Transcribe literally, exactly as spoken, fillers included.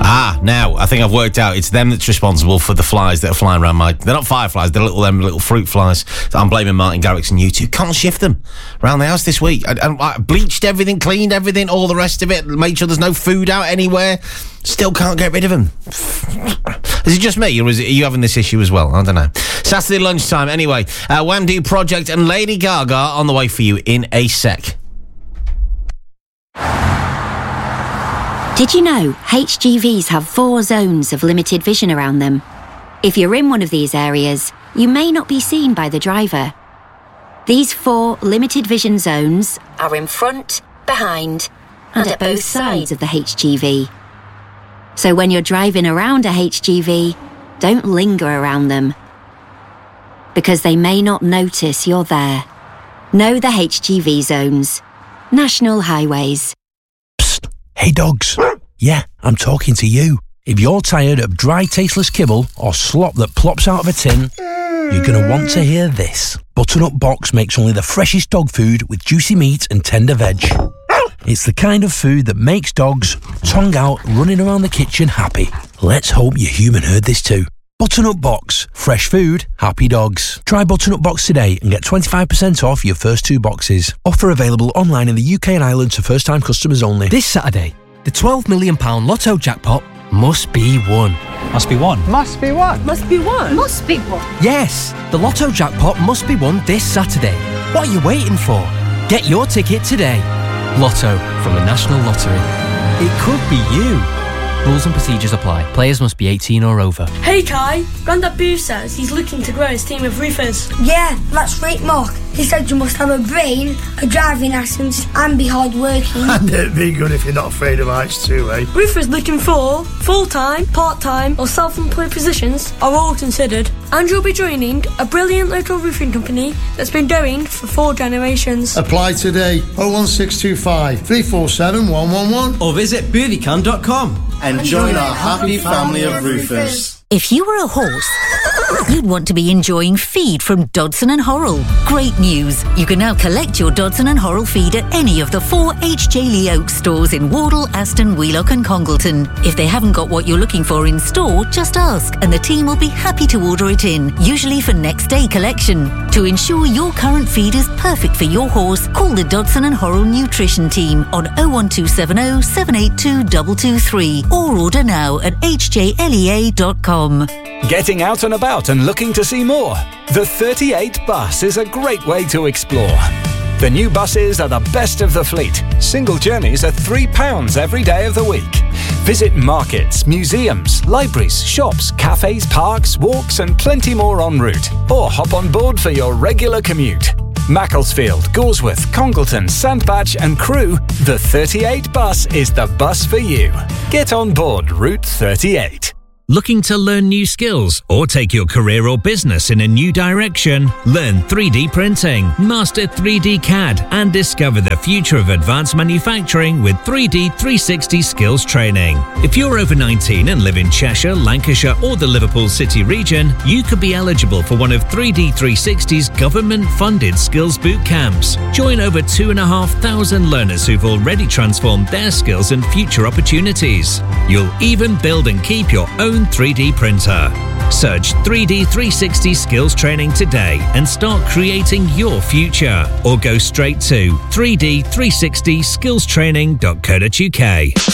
Ah, now, I think I've worked out it's them that's responsible for the flies that are flying around my... They're not fireflies, they're little them little fruit flies. So I'm blaming Martin Garrix and you two. Can't shift them around the house this week. I, I, I bleached everything, cleaned everything, all the rest of it, made sure there's no food out anywhere. Still can't get rid of them. Is it just me, or is it, are you having this issue as well? I don't know. Saturday lunchtime, anyway. Uh, Wham-Do Project and Lady Gaga on the way for you in a sec. Did you know H G Vs have four zones of limited vision around them? If you're in one of these areas, you may not be seen by the driver. These four limited vision zones are in front, behind, and at both sides of the H G V. So when you're driving around a H G V, don't linger around them, because they may not notice you're there. Know the H G V zones. National Highways. Hey dogs, yeah, I'm talking to you. If you're tired of dry, tasteless kibble or slop that plops out of a tin, you're going to want to hear this. Butternut Box makes only the freshest dog food with juicy meat and tender veg. It's the kind of food that makes dogs, tongue out, running around the kitchen happy. Let's hope your human heard this too. Butternut Box. Fresh food, happy dogs. Try Butternut Box today and get twenty-five percent off your first two boxes. Offer available online in the U K and Ireland to first-time customers only. This Saturday, the twelve million pounds Lotto jackpot must be won. Must be won. Must be won. Must be won. Must be won. Yes, the Lotto jackpot must be won this Saturday. What are you waiting for? Get your ticket today. Lotto from the National Lottery. It could be you. Rules and procedures apply. Players must be eighteen or over. Hey Kai, Grandad Boo says he's looking to grow his team of roofers. Yeah, that's right, Mark. He said you must have a brain, a driving licence and be hard working. And it'd be good if you're not afraid of heights too, eh? Roofers looking for full-time, part-time or self-employed positions are all considered. And you'll be joining a brilliant local roofing company that's been going for four generations. Apply today. oh one six two five, three four seven, one one one or visit boovycan dot com and join our happy family of roofers. If you were a horse, you'd want to be enjoying feed from Dodson and Horrell. Great news! You can now collect your Dodson and Horrell feed at any of the four H J Lee Oaks stores in Wardle, Aston, Wheelock and Congleton. If they haven't got what you're looking for in store, just ask and the team will be happy to order it in, usually for next day collection. To ensure your current feed is perfect for your horse, call the Dodson and Horrell Nutrition Team on oh one two seven oh, seven eight two two two three or order now at h j lea dot com. Getting out and about and looking to see more? The thirty-eight bus is a great way to explore. The new buses are the best of the fleet. Single journeys are three pounds every day of the week. Visit markets, museums, libraries, shops, cafes, parks, walks and plenty more en route. Or hop on board for your regular commute. Macclesfield, Goresworth, Congleton, Sandbach and Crewe, the thirty-eight bus is the bus for you. Get on board Route thirty-eight. Looking to learn new skills or take your career or business in a new direction? Learn three D printing, master three D C A D and discover the future of advanced manufacturing with three D three sixty skills training. If you're over nineteen and live in Cheshire, Lancashire or the Liverpool City region, you could be eligible for one of three D three sixty's government-funded skills boot camps. Join over two and a half thousand learners who've already transformed their skills and future opportunities. You'll even build and keep your own three D printer. Search three D three sixty skills training today and start creating your future. Or go straight to three D three sixty skills training dot co dot uk.